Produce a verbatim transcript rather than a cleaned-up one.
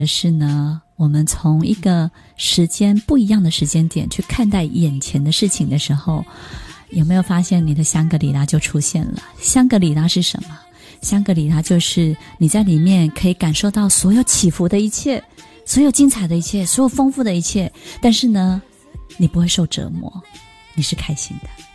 是呢，我们从一个时间不一样的时间点去看待眼前的事情的时候，有没有发现你的香格里拉就出现了？香格里拉是什么？香格里拉就是你在里面可以感受到所有起伏的一切，所有精彩的一切，所有丰富的一切，但是呢，你不会受折磨，你是开心的。